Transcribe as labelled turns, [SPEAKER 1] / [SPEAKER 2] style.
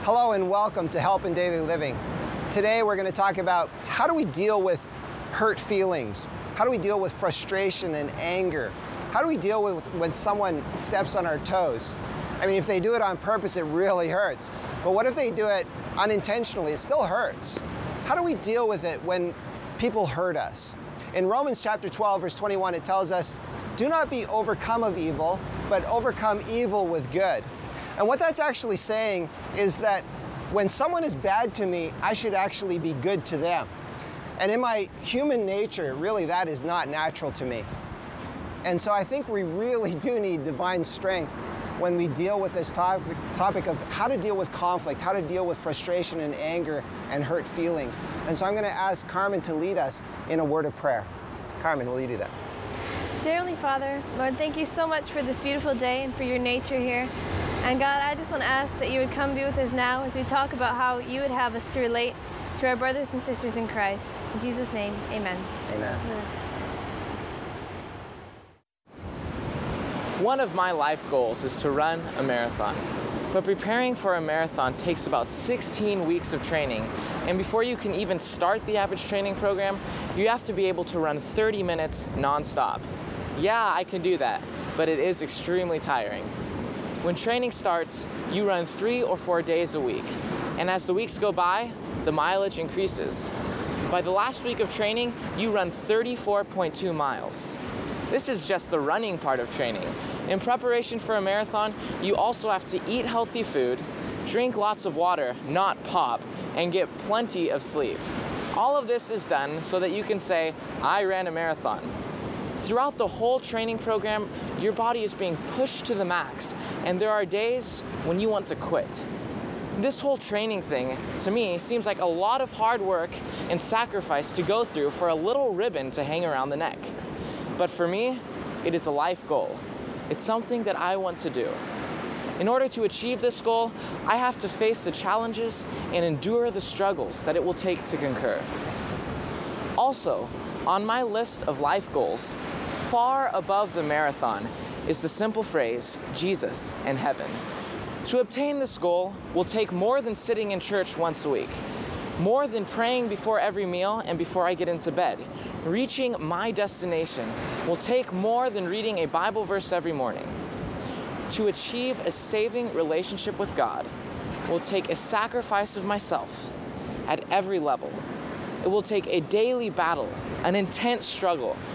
[SPEAKER 1] Hello and welcome to Help in Daily Living. Today we're going to talk about how do we deal with hurt feelings? How do we deal with frustration and anger? How do we deal with when someone steps on our toes? I mean, if they do it on purpose, it really hurts. But what if they do it unintentionally? It still hurts. How do we deal with it when people hurt us? In Romans chapter 12, verse 21, it tells us, "Do not be overcome of evil, but overcome evil with good." And what that's actually saying is that when someone is bad to me, I should actually be good to them. And in my human nature, really that is not natural to me. And so I think we really do need divine strength when we deal with this topic of how to deal with conflict, how to deal with frustration and anger and hurt feelings. And so I'm going to ask Carmen to lead us in a word of prayer. Carmen, will you do that?
[SPEAKER 2] Dear Heavenly Father, Lord, thank you so much for this beautiful day and for your nature here. And God, I just want to ask that you would come be with us now as we talk about how you would have us to relate to our brothers and sisters in Christ. In Jesus' name, amen.
[SPEAKER 1] Amen.
[SPEAKER 3] One of my life goals is to run a marathon. But preparing for a marathon takes about 16 weeks of training. And before you can even start the average training program, you have to be able to run 30 minutes nonstop. Yeah, I can do that, but it is extremely tiring. When training starts, you run 3 or 4 days a week. And as the weeks go by, the mileage increases. By the last week of training, you run 34.2 miles. This is just the running part of training. In preparation for a marathon, you also have to eat healthy food, drink lots of water, not pop, and get plenty of sleep. All of this is done so that you can say, I ran a marathon. Throughout the whole training program, your body is being pushed to the max, and there are days when you want to quit. This whole training thing, to me, seems like a lot of hard work and sacrifice to go through for a little ribbon to hang around the neck. But for me, it is a life goal. It's something that I want to do. In order to achieve this goal, I have to face the challenges and endure the struggles that it will take to conquer. Also, on my list of life goals, far above the marathon is the simple phrase, Jesus and heaven. To obtain this goal will take more than sitting in church once a week, more than praying before every meal and before I get into bed. Reaching my destination will take more than reading a Bible verse every morning. To achieve a saving relationship with God will take a sacrifice of myself at every level. It will take a daily battle, an intense struggle